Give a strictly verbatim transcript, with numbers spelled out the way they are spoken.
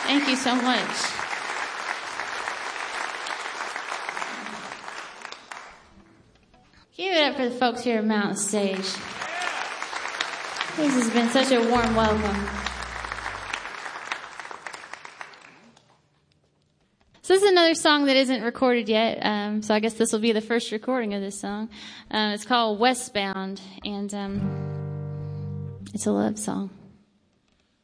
Thank you so much. Give it up for the folks here at Mountain Stage. This has been such a warm welcome. So this is another song that isn't recorded yet, um, so I guess this will be the first recording of this song. Uh, it's called Westbound, and um, it's a love song.